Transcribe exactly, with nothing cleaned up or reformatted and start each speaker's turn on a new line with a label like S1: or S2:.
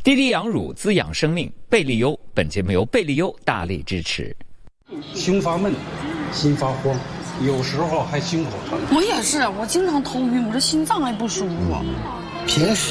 S1: 滴滴养乳滋养生命，贝利优。本节目由贝利优大力支持。
S2: 胸发闷，心发慌，有时候还心口疼。
S3: 我也是，我经常头晕，我这心脏还不舒服。
S2: 平时